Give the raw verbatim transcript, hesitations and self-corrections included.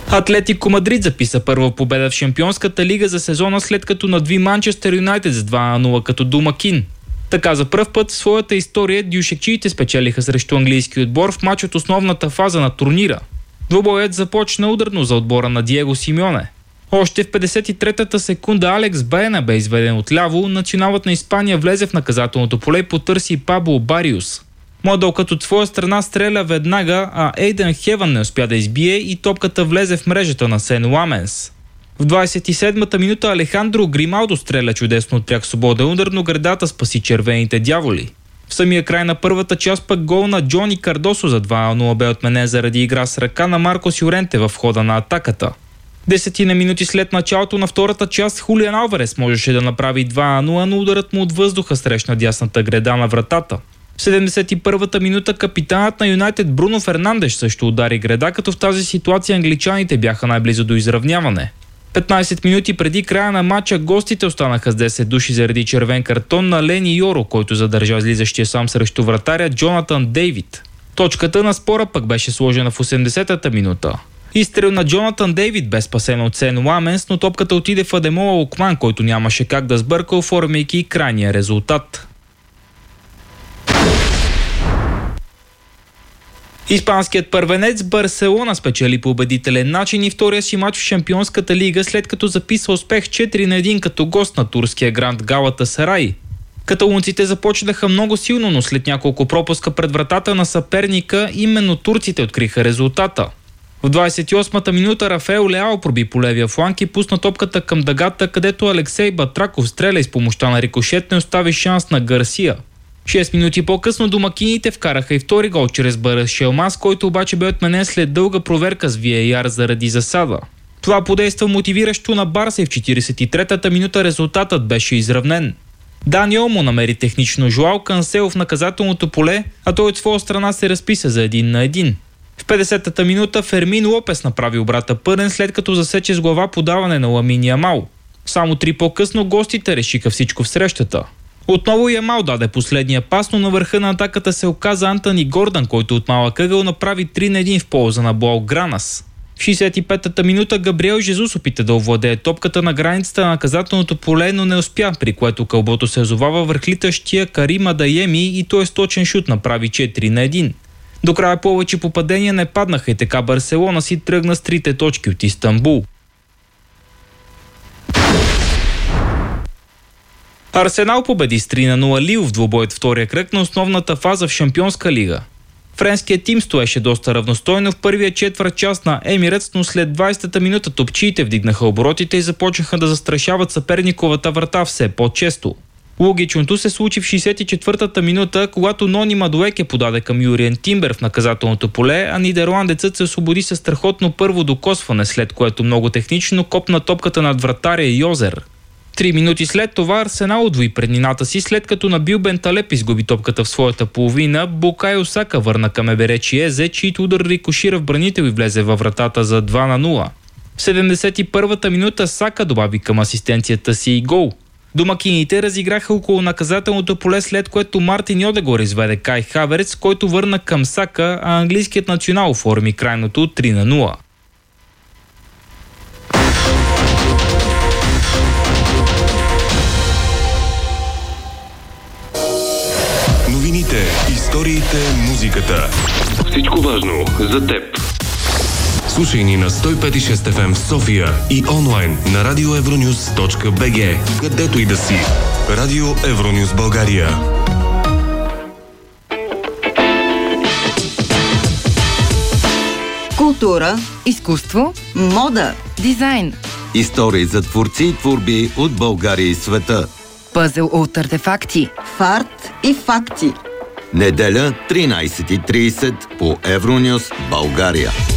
Атлетико Мадрид записа първа победа в Шампионската лига за сезона, след като надви Манчестър Юнайтед с два на нула като домакин. Така за пръв път в своята история дюшекчиите спечелиха срещу английски отбор в мач от основната фаза на турнира. Двубоят започна ударно за отбора на Диего Симеоне. Още в петдесет и третата секунда Алекс Баена бе изведен отляво, националът на Испания влезе в наказателното поле и потърси Пабло Бариус. Младълкът от своя страна стреля веднага, а Ейден Хевън не успя да избие и топката влезе в мрежата на Сен Ламенс. В двадесет и седмата минута Алехандро Грималдо стреля чудесно от пряк свободен удар, но гредата спаси червените дяволи. В самия край на първата част пък гол на Джони Кардосо за два на нула бе отменен заради игра с ръка на Маркос Юренте в хода на атаката. Десетина минути след началото на втората част Хулиан Алварес можеше да направи два на нула, но ударът му от въздуха срещна дясната греда на вратата. В седемдесет и първата минута капитанът на Юнайтед Бруно Фернандеш също удари греда, като в тази ситуация англичаните бяха най-близо до изравняване. петнадесет минути преди края на матча гостите останаха с десет души заради червен картон на Лени Йоро, който задържа излизащия сам срещу вратаря Джонатан Дейвид. Точката на спора пък беше сложена в осемдесетата минута. Изстрел на Джонатан Дейвид бе спасен от Сен Ламенс, но топката отиде в Адемола Лукман, който нямаше как да сбърка, оформяйки крайния резултат. Испанският първенец Барселона спечели по убедителен начин и втория си мач в Шампионската лига, след като записва успех четири на едно като гост на турския гранд Галатасарай. Каталунците започнаха много силно, но след няколко пропуска пред вратата на съперника, именно турците откриха резултата. В двадесет и осмата минута Рафаел Леао проби по левия фланг и пусна топката към дъгата, където Алексей Батраков стреля и с помощта на рикошет не остави шанс на Гарсия. шест минути по-късно домакините вкараха и втори гол чрез Барас Елмаз, който обаче бе отменен след дълга проверка с ви ей ар заради засада. Това подейства мотивиращо на Барса и в четиридесет и третата минута резултатът беше изравнен. Дани Олмо намери технично Жоао Кансело в наказателното поле, а той от своя страна се разписа за един на един. В петдесетата минута Фермин Лопес направи обрата пълен, след като засече с глава подаване на Ламин Ямал. Само три по-късно гостите решиха всичко в срещата. Отново Ямал даде последния пас, но на върха на атаката се оказа Антони Гордан, който от малък ъгъл направи три на едно в полза на Блаугранас. В шейсет и петата минута Габриел Жезус опита да овладее топката на границата на наказателното поле, но не успя, при което кълбото се озовава върху литащия Карим Адаеми и той с точен шут направи четири на едно. До края повече попадения не паднаха и така Барселона си тръгна с трите точки от Истанбул. Арсенал победи с три на нула Лил в двубой от втория кръг на основната фаза в Шампионска лига. Френският тим стоеше доста равностойно в първия четвърт час на Емиретс, но след двадесетата минута топчиите вдигнаха оборотите и започнаха да застрашават съперниковата врата все по-често. Логичното се случи в шейсет и четвъртата минута, когато Нони Мадуеке подаде към Юриен Тимбер в наказателното поле, а нидерландецът се освободи със страхотно първо докосване, след което много технично копна топката над вратаря Йозер. Три минути след това Арсенал удвои преднината си, след като Набил Бенталеп изгуби топката в своята половина. Букайо Сака върна към Еберечи Езе, чийто удар рикошира в бранител и влезе във вратата за два на нула. В седемдесет и първата минута Сака добави към асистенцията си и гол. Домакините разиграха около наказателното поле, след което Мартин Йодегор изведе Кай Хаверц, който върна към Сака, а английският национал оформи крайното три на нула. Новините, историите, музиката. Всичко важно за теб. Слушай ни на сто и пет и шест еф ем в София и онлайн на радио евронюс точка би джи. Където и да си. Радио Евронюс България. Култура, изкуство, мода, дизайн. Истории за творци и творби от България и света. Пъзел от артефакти. Фарт и факти. Неделя, тринайсет и трийсет по Евронюс България.